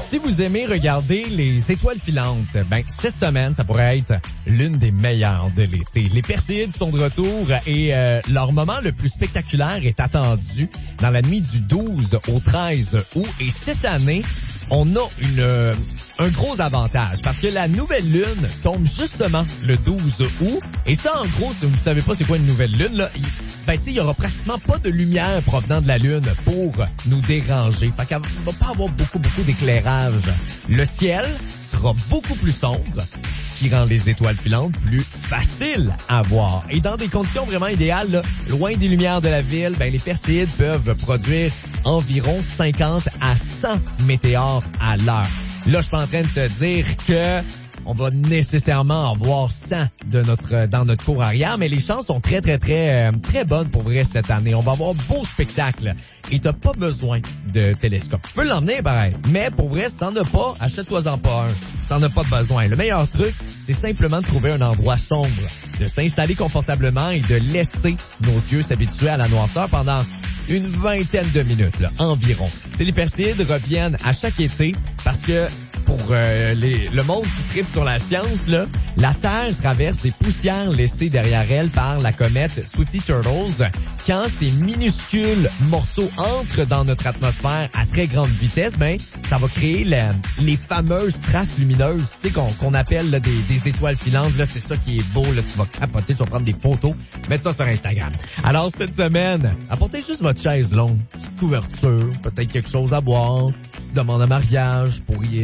si vous aimez regarder les étoiles filantes, ben cette semaine, ça pourrait être l'une des meilleures de l'été. Les Perséides sont de retour et leur moment le plus spectaculaire est attendu dans la nuit du 12 au 13 août. Et cette année, on a un gros avantage parce que la nouvelle lune tombe justement le 12 août. Et ça, en gros, si vous ne savez pas c'est quoi une nouvelle lune, là, il y aura pratiquement pas de lumière provenant de la lune pour nous déranger. Fait qu'elle va pas avoir beaucoup d'éclairage. Le ciel sera beaucoup plus sombre, ce qui rend les étoiles filantes plus faciles à voir. Et dans des conditions vraiment idéales, là, loin des lumières de la ville, ben les Perséides peuvent produire environ 50 à 100 météores à l'heure. Là, je suis pas en train de te dire que on va nécessairement en voir 100 dans notre cour arrière, mais les chances sont très bonnes pour vrai cette année. On va avoir un beau spectacle et t'as pas besoin de télescope. Tu peux l'emmener pareil, mais pour vrai, si t'en as pas, achète-toi-en pas un. Si t'en as pas besoin. Le meilleur truc, c'est simplement de trouver un endroit sombre, de s'installer confortablement et de laisser nos yeux s'habituer à la noirceur pendant une vingtaine de minutes, là, environ. Les Perséides reviennent à chaque été parce que pour le monde qui tripe sur la science, là, la Terre traverse des poussières laissées derrière elle par la comète Sooty Turtles. Quand ces minuscules morceaux entrent dans notre atmosphère à très grande vitesse, ben ça va créer les fameuses traces lumineuses, tu sais qu'on appelle là, des étoiles filantes. Là, c'est ça qui est beau. Là, tu vas capoter, tu vas prendre des photos, mettre ça sur Instagram. Alors cette semaine, apportez juste votre chaise longue, petite couverture, peut-être quelque chose à boire, petite demande en mariage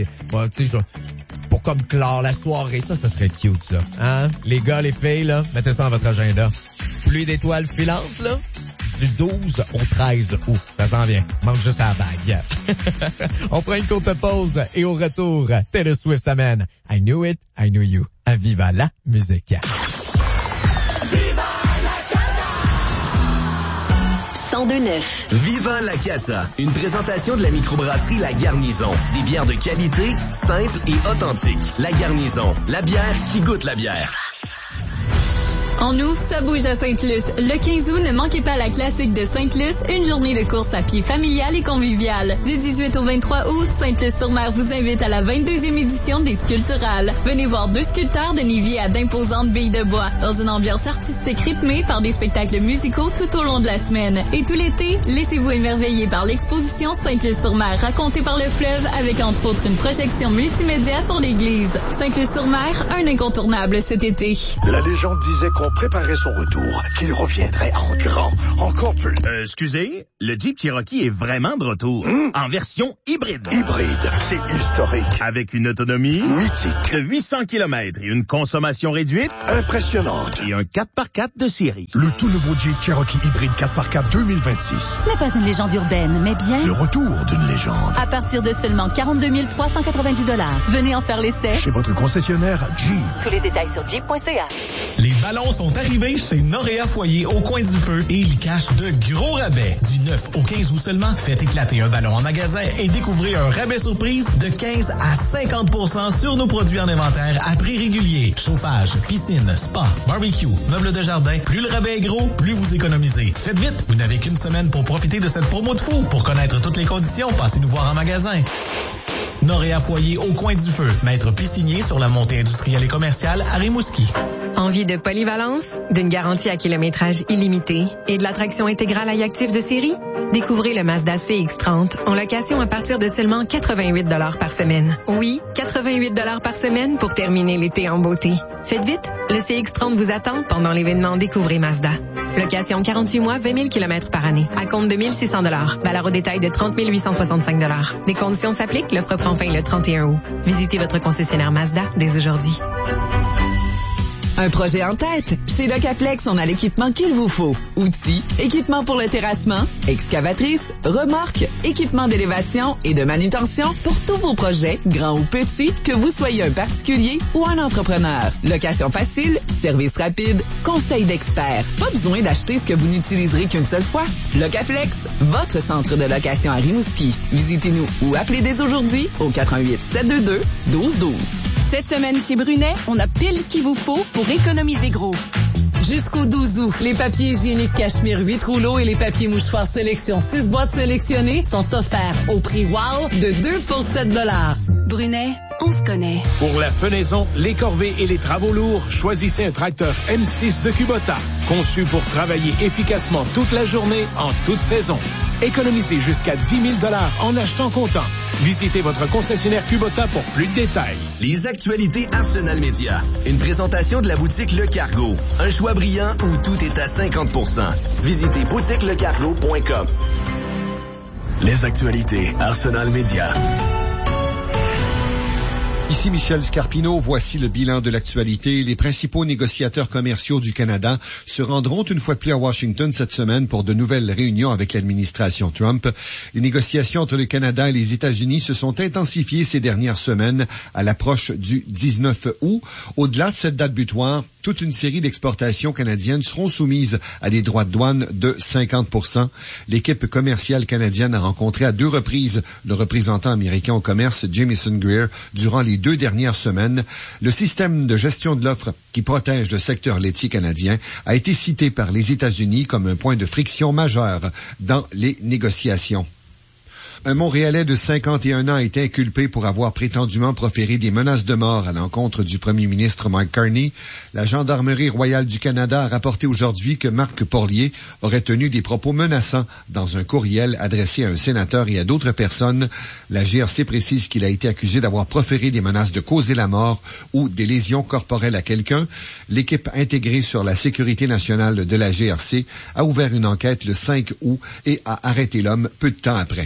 pour comme clore la soirée. Ça serait cute, ça. Hein? Les gars, les filles, là, mettez ça dans votre agenda. Pluie d'étoiles filantes, là, du 12 au 13 août. Ça s'en vient. Manque juste à la bague. On prend une courte pause et au retour, Taylor Swift s'amène I Knew It, I Knew You. À Viva la musique. 102.9. Viva la Casa, une présentation de la microbrasserie La Garnison. Des bières de qualité, simples et authentiques. La Garnison, la bière qui goûte la bière. En août, ça bouge à Sainte-Luce. Le 15 août, ne manquez pas la classique de Sainte-Luce, une journée de course à pied familiale et conviviale. Du 18 au 23 août, Sainte-Luce-sur-Mer vous invite à la 22e édition des Sculpturales. Venez voir 2 sculpteurs de Nivier à d'imposantes billes de bois, dans une ambiance artistique rythmée par des spectacles musicaux tout au long de la semaine. Et tout l'été, laissez-vous émerveiller par l'exposition Sainte-Luce-sur-Mer, racontée par le fleuve, avec entre autres une projection multimédia sur l'église. Sainte-Luce-sur-Mer, un incontournable cet été. La légende disait qu'on préparait son retour, qu'il reviendrait en grand, encore plus. Excusez, le Jeep Cherokee est vraiment de retour, en version hybride. Hybride, c'est historique. Avec une autonomie mythique de 800 km et une consommation réduite impressionnante. Et un 4x4 de série. Le tout nouveau Jeep Cherokee hybride 4x4 2026. Ce n'est pas une légende urbaine, mais bien le retour d'une légende. À partir de seulement 42 390 $. Venez en faire l'essai chez votre concessionnaire Jeep. Tous les détails sur jeep.ca. Les ballons sont arrivés chez Noréa Foyer au coin du feu et ils cachent de gros rabais. Du 9 au 15 août seulement, faites éclater un ballon en magasin et découvrez un rabais surprise de 15 à 50% sur nos produits en inventaire à prix régulier. Chauffage, piscine, spa, barbecue, meubles de jardin. Plus le rabais est gros, plus vous économisez. Faites vite, vous n'avez qu'une semaine pour profiter de cette promo de fou. Pour connaître toutes les conditions, passez nous voir en magasin. Noréa Foyer au coin du feu. Maître piscinier sur la montée industrielle et commerciale à Rimouski. Envie de polyvalence, d'une garantie à kilométrage illimité et de l'attraction intégrale à actif de série? Découvrez le Mazda CX-30 en location à partir de seulement 88 $ par semaine. Oui, 88 $ par semaine pour terminer l'été en beauté. Faites vite, le CX-30 vous attend pendant l'événement Découvrez Mazda. Location 48 mois, 20 000 km par année. À compte de 1 600 $. Valeur au détail de 30 865 $. Des conditions s'appliquent. L'offre prend fin le 31 août. Visitez votre concessionnaire Mazda dès aujourd'hui. Un projet en tête? Chez Locaflex, on a l'équipement qu'il vous faut. Outils, équipement pour le terrassement, excavatrice, remorque, équipement d'élévation et de manutention pour tous vos projets, grands ou petits, que vous soyez un particulier ou un entrepreneur. Location facile, service rapide, conseil d'experts. Pas besoin d'acheter ce que vous n'utiliserez qu'une seule fois. Locaflex, votre centre de location à Rimouski. Visitez-nous ou appelez dès aujourd'hui au 88 722 1212. Cette semaine chez Brunet, on a pile ce qu'il vous faut pour économiser gros. Jusqu'au 12 août, les papiers hygiéniques Cachemire 8 rouleaux et les papiers mouchoirs sélection 6 boîtes sélectionnées sont offerts au prix WOW de 2 pour 7 $. Brunet, on se connaît. Pour la fenaison, les corvées et les travaux lourds, choisissez un tracteur M6 de Kubota, conçu pour travailler efficacement toute la journée, en toute saison. Économisez jusqu'à 10 000 $ en achetant comptant. Visitez votre concessionnaire Kubota pour plus de détails. Les actualités Arsenal Média. Une présentation de la boutique Le Cargo. Un choix brillant où tout est à 50%. Visitez boutiquelecargo.com. Les actualités Arsenal Média. Ici Michel Scarpino, voici le bilan de l'actualité. Les principaux négociateurs commerciaux du Canada se rendront une fois de plus à Washington cette semaine pour de nouvelles réunions avec l'administration Trump. Les négociations entre le Canada et les États-Unis se sont intensifiées ces dernières semaines à l'approche du 19 août. Au-delà de cette date butoir, toute une série d'exportations canadiennes seront soumises à des droits de douane de 50%. L'équipe commerciale canadienne a rencontré à 2 reprises le représentant américain au commerce, Jamieson Greer, durant les 2 dernières semaines. Le système de gestion de l'offre qui protège le secteur laitier canadien a été cité par les États-Unis comme un point de friction majeur dans les négociations. Un Montréalais de 51 ans a été inculpé pour avoir prétendument proféré des menaces de mort à l'encontre du premier ministre Mike Carney. La Gendarmerie royale du Canada a rapporté aujourd'hui que Marc Porlier aurait tenu des propos menaçants dans un courriel adressé à un sénateur et à d'autres personnes. La GRC précise qu'il a été accusé d'avoir proféré des menaces de causer la mort ou des lésions corporelles à quelqu'un. L'équipe intégrée sur la sécurité nationale de la GRC a ouvert une enquête le 5 août et a arrêté l'homme peu de temps après.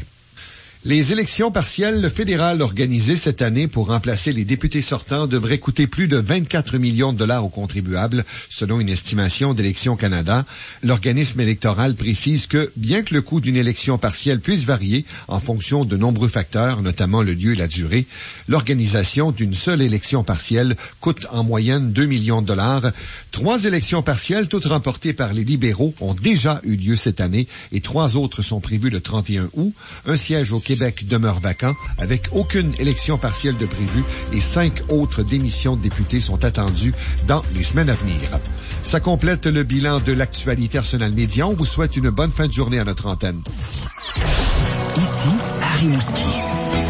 Les élections partielles fédérales organisées cette année pour remplacer les députés sortants devraient coûter plus de 24 millions de $ aux contribuables, selon une estimation d'Élections Canada. L'organisme électoral précise que, bien que le coût d'une élection partielle puisse varier en fonction de nombreux facteurs, notamment le lieu et la durée, l'organisation d'une seule élection partielle coûte en moyenne 2 millions de $. 3 élections partielles, toutes remportées par les libéraux, ont déjà eu lieu cette année et 3 autres sont prévues le 31 août. Un siège au Québec demeure vacant, avec aucune élection partielle de prévue et 5 autres démissions de députés sont attendues dans les semaines à venir. Ça complète le bilan de l'actualité Arsenal Média. On vous souhaite une bonne fin de journée à notre antenne. Ici, Harry Mouski.